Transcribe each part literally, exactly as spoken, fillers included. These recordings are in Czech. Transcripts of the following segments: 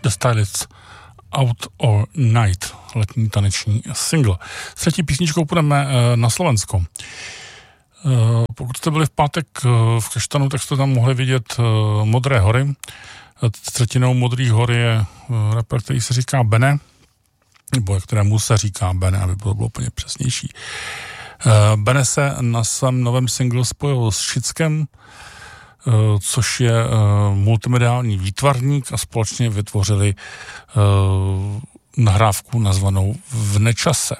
The Stylists Out or Night, letní taneční single. S třetí písničkou půjdeme na Slovensko. Pokud jste byli v pátek v Keštanu, tak jste tam mohli vidět Modré hory. Třetinou Modrých hor je rapper, který se říká Bene, nebo kterému se říká Bene, aby bylo, bylo úplně přesnější. Bene se na svém novém singlu spojil s Šickem, což je multimediální výtvarník, a společně vytvořili nahrávku nazvanou V nečase.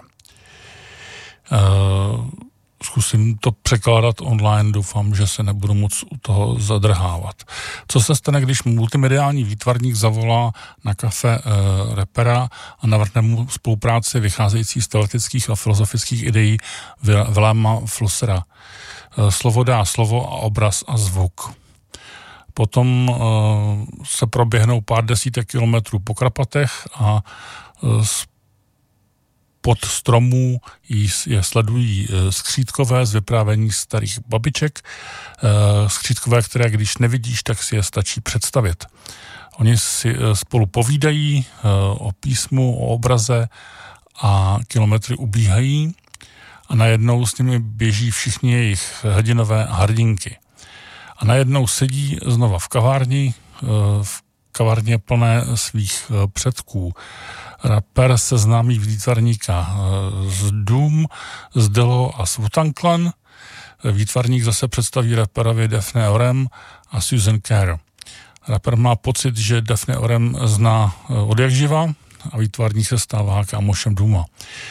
Zkusím to překládat online, doufám, že se nebudu moc u toho zadrhávat. Co se stane, když multimediální výtvarník zavolá na kafe e, rapera a navrhne mu spolupráci vycházející z teoretických a filozofických ideí Viléma Flossera. E, slovo dá slovo a obraz a zvuk. Potom e, se proběhnou pár desítek kilometrů po Krapatech a e, pod stromů je sledují skřítkové z vyprávění starých babiček. Skřítkové, které když nevidíš, tak si je stačí představit. Oni si spolu povídají o písmu, o obraze a kilometry ubíhají a najednou s nimi běží všichni jejich hrdinové a hrdinky. A najednou sedí znova v kavárni, v kavárně plné svých předků. Rapper seznámí výtvarníka z Doom, z Delo a z Wu-Tang Clan. Výtvarník zase představí raperovi Daphne Orem a Susan Kerr. Rapper má pocit, že Daphne Orem zná od jak živa a výtvarník se stává kámošem Dooma.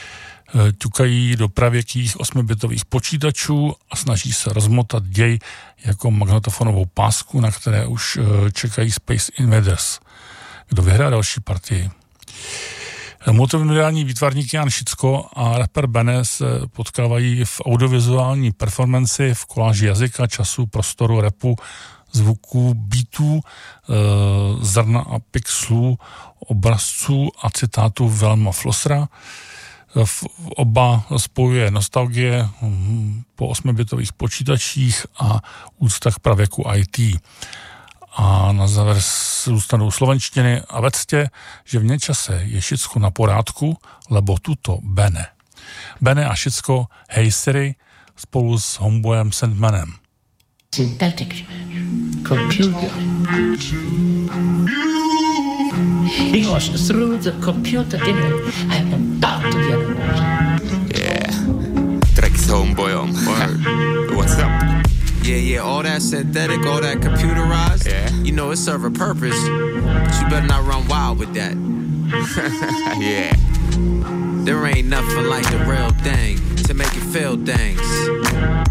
Ťukají do pravěkých osmibitových počítačů a snaží se rozmotat děj jako magnetofonovou pásku, na které už čekají Space Invaders. Kdo vyhrá další partii? Multimediální výtvarník Jan Šicko a rapper Bene se potkávají v audiovizuální performanci v koláži jazyka, času, prostoru, rapu, zvuků, beatů, e, zrna a pixelů, obrazců a citátů Viléma Flossera. V oba spojuje nostalgie po osmibitových počítačích a úctách pravěku í té. A na závěr zůstanou slovenštiny a vedzte, že v nečase je Šicko na porádku, lebo tuto Bene. Bene a Šicko Hey Siri spolu s homeboyem Sandmanem. Synthetic computer. Because through the computer image, I am talk to the other person. Yeah. Track is homeboyom. What's up? Yeah, yeah, all that synthetic, all that computerized, yeah. You know, it serve a purpose, but you better not run wild with that. Yeah. There ain't nothing like the real thing to make you feel things.